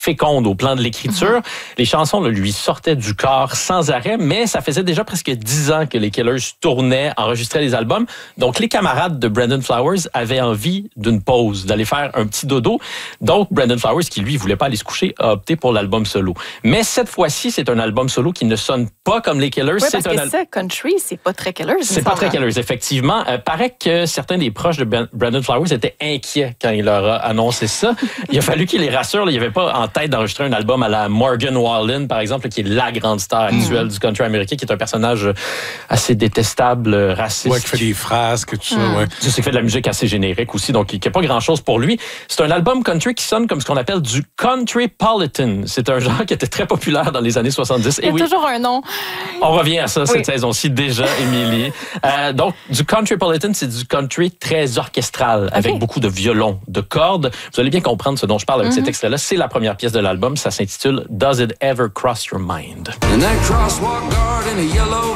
féconde au plan de l'écriture. Les chansons lui sortaient du corps sans arrêt, mais ça faisait déjà presque 10 ans que les Killers tournaient, enregistraient les albums. Donc, les camarades de Brandon Flowers avaient envie d'une pause, d'aller faire un petit dodo. Donc, Brandon Flowers, qui lui voulait pas aller se coucher, a opté pour l'album solo. Mais cette fois-ci, c'est un album solo qui ne sonne pas comme les Killers. Oui, parce que ça, country, c'est pas très Killers. C'est pas très Killers, effectivement. Paraît que certains des proches de Brandon Flowers étaient inquiets quand il leur a annoncé ça. Il a fallu qu'il les rassure. Il n'y avait pas en tête d'enregistrer un album à la Morgan Wallen, par exemple, qui est la grande star actuelle du country américain, qui est un personnage assez détestable, raciste. Ouais, qui fait des phrases, que tout ça, ouais. C'est qui fait de la musique assez générique aussi, donc il n'y a pas grand-chose pour lui. C'est un album country qui sonne comme ce qu'on appelle du countrypolitan. C'est un genre qui était très populaire dans les années 70. Il y a toujours un nom. On revient à ça cette saison-ci déjà, Émilie. Donc, du countrypolitan, c'est du country très orchestral, avec beaucoup de violons, de cordes. Vous allez bien comprendre ce dont je parle avec cet extrait-là. C'est la première pièce de l'album. Ça s'intitule « Does It Ever Cross Your Mind ».